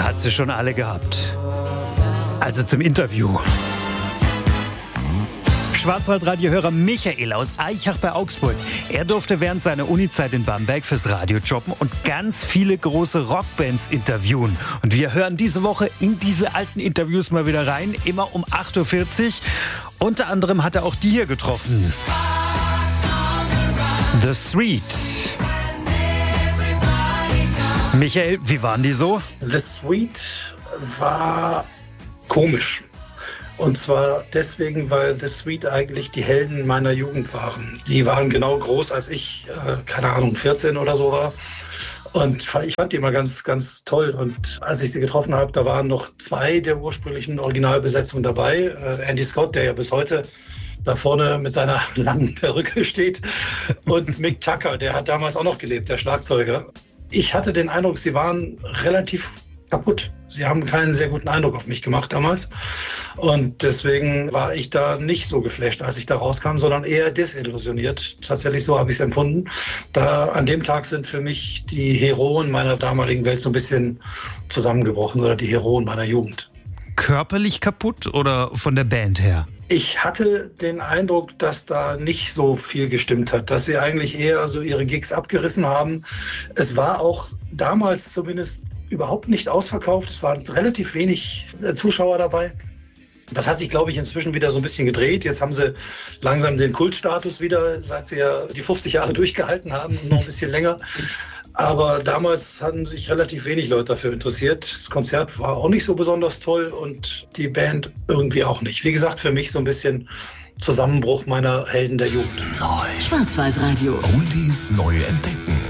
Hat sie schon alle gehabt. Also zum Interview. Schwarzwaldradio-Hörer Michael aus Aichach bei Augsburg. Er durfte während seiner Unizeit in Bamberg fürs Radio jobben und ganz viele große Rockbands interviewen. Und wir hören diese Woche in diese alten Interviews mal wieder rein, immer um 8.40 Uhr. Unter anderem hat er auch die hier getroffen. The Street. Michael, wie waren die so? The Street war komisch. Und zwar deswegen, weil The Street eigentlich die Helden meiner Jugend waren. Die waren genau groß, als ich, 14 oder so war. Und ich fand die immer ganz, ganz toll. Und als ich sie getroffen habe, da waren noch 2 der ursprünglichen Originalbesetzungen dabei. Andy Scott, der ja bis heute da vorne mit seiner langen Perücke steht. Und Mick Tucker, der hat damals auch noch gelebt, der Schlagzeuger. Ich hatte den Eindruck, sie waren relativ kaputt. Sie haben keinen sehr guten Eindruck auf mich gemacht damals. Und deswegen war ich da nicht so geflasht, als ich da rauskam, sondern eher desillusioniert. Tatsächlich so habe ich es empfunden. Da an dem Tag sind für mich die Heroen meiner damaligen Welt so ein bisschen zusammengebrochen oder die Heroen meiner Jugend. Körperlich kaputt oder von der Band her? Ich hatte den Eindruck, dass da nicht so viel gestimmt hat, dass sie eigentlich eher so ihre Gigs abgerissen haben. Es war auch damals zumindest überhaupt nicht ausverkauft. Es waren relativ wenig Zuschauer dabei. Das hat sich, glaube ich, inzwischen wieder so ein bisschen gedreht. Jetzt haben sie langsam den Kultstatus wieder, seit sie ja die 50 Jahre durchgehalten haben und noch ein bisschen länger. Aber damals hatten sich relativ wenig Leute dafür interessiert. Das Konzert war auch nicht so besonders toll und die Band irgendwie auch nicht. Wie gesagt, für mich so ein bisschen Zusammenbruch meiner Helden der Jugend. Neu. Schwarzwaldradio. Oldies neu entdecken.